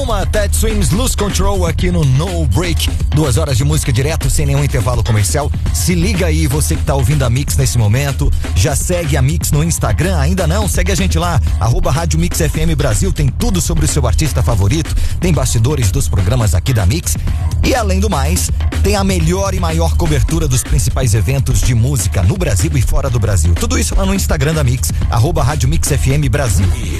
1, Ted Swims, Lose Control aqui no No Break. 2 horas de música direto, sem nenhum intervalo comercial. Se liga aí, você que tá ouvindo a Mix nesse momento. Já segue a Mix no Instagram? Ainda não? Segue a gente lá, @Rádio Mix FM Brasil. Tem tudo sobre o seu artista favorito. Tem bastidores dos programas aqui da Mix. E além do mais, tem a melhor e maior cobertura dos principais eventos de música no Brasil e fora do Brasil. Tudo isso lá no Instagram da Mix, @Rádio Mix FM Brasil.